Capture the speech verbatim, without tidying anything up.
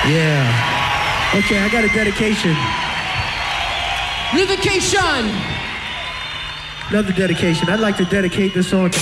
Yeah. Okay, I got a dedication. Dedication. Another dedication. I'd like to dedicate this song to